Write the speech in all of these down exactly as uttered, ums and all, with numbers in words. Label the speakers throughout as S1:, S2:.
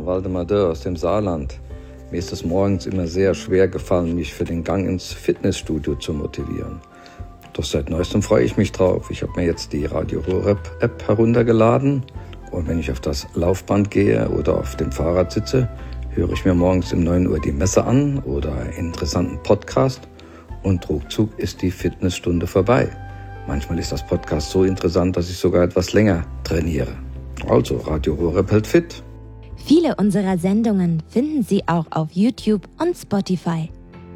S1: Waldemar Dörr aus dem Saarland. Mir ist es morgens immer sehr schwer gefallen, mich für den Gang ins Fitnessstudio zu motivieren. Doch seit neuestem freue ich mich drauf. Ich habe mir jetzt die Radio Horeb App heruntergeladen und wenn ich auf das Laufband gehe oder auf dem Fahrrad sitze, höre ich mir morgens um neun Uhr die Messe an oder einen interessanten Podcast und ruckzuck ist die Fitnessstunde vorbei. Manchmal ist das Podcast so interessant, dass ich sogar etwas länger trainiere. Also, Radio Horeb hält fit.
S2: Viele unserer Sendungen finden Sie auch auf YouTube und Spotify.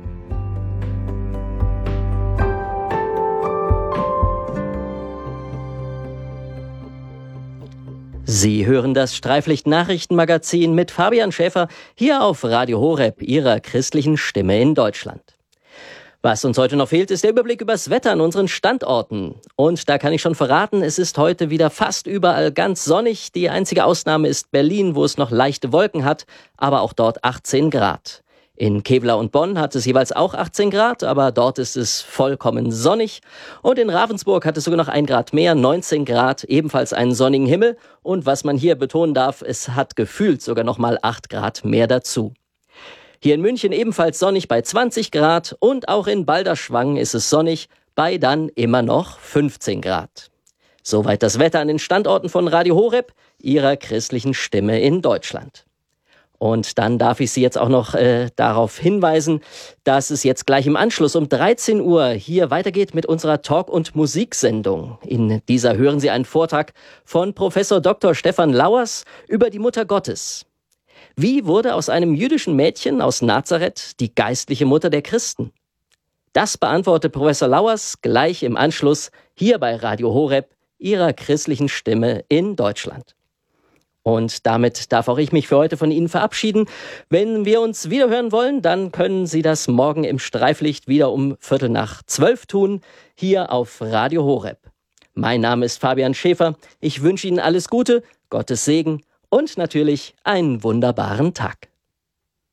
S3: Sie hören das Streiflicht-Nachrichtenmagazin mit Fabian Schäfer hier auf Radio Horeb, Ihrer christlichen Stimme in Deutschland. Was uns heute noch fehlt, ist der Überblick übers Wetter an unseren Standorten. Und da kann ich schon verraten, es ist heute wieder fast überall ganz sonnig. Die einzige Ausnahme ist Berlin, wo es noch leichte Wolken hat, aber auch dort achtzehn Grad. In Kevlar und Bonn hat es jeweils auch achtzehn Grad, aber dort ist es vollkommen sonnig. Und in Ravensburg hat es sogar noch ein Grad mehr, neunzehn Grad, ebenfalls einen sonnigen Himmel. Und was man hier betonen darf, es hat gefühlt sogar noch mal acht Grad mehr dazu. Hier in München ebenfalls sonnig bei zwanzig Grad und auch in Balderschwang ist es sonnig bei dann immer noch fünfzehn Grad. Soweit das Wetter an den Standorten von Radio Horeb, Ihrer christlichen Stimme in Deutschland. Und dann darf ich Sie jetzt auch noch äh, darauf hinweisen, dass es jetzt gleich im Anschluss um dreizehn Uhr hier weitergeht mit unserer Talk- und Musiksendung. In dieser hören Sie einen Vortrag von Professor Doktor Stefan Lauers über die Mutter Gottes. Wie wurde aus einem jüdischen Mädchen aus Nazareth die geistliche Mutter der Christen? Das beantwortet Professor Lauers gleich im Anschluss hier bei Radio Horeb, Ihrer christlichen Stimme in Deutschland. Und damit darf auch ich mich für heute von Ihnen verabschieden. Wenn wir uns wieder hören wollen, dann können Sie das morgen im Streiflicht wieder um Viertel nach zwölf tun, hier auf Radio Horeb. Mein Name ist Fabian Schäfer. Ich wünsche Ihnen alles Gute, Gottes Segen und natürlich einen wunderbaren Tag.